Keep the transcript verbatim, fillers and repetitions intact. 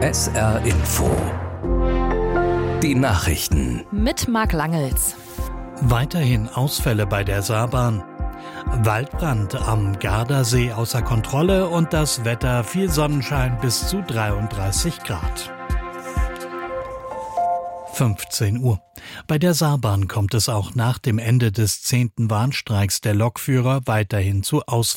S R Info. Die Nachrichten. Mit Marc Langels. Weiterhin Ausfälle bei der Saarbahn. Waldbrand am Gardasee außer Kontrolle und das Wetter viel Sonnenschein bis zu dreiunddreißig Grad. fünfzehn Uhr. Bei der Saarbahn kommt es auch nach dem Ende des zehnten Warnstreiks der Lokführer weiterhin zu Ausfällen.